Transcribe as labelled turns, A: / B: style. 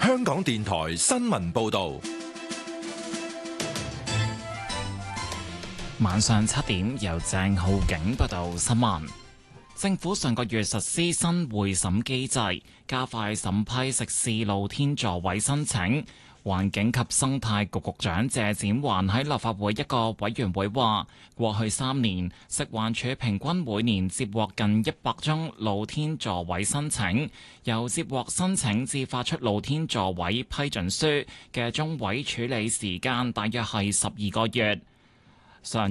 A: 香港電台新聞報道。
B: 晚上7點，由鄭浩景報道新聞。政府上個月實施新會審機制，加快審批食肆露天座位申請。環境及生態局局長謝展寰喺立法會一個委員會話，過去3年，食環署平均每年接獲近100宗露天座位申請，由接獲申請至發出露天座位批准書嘅中位處理時間大約係12個月。上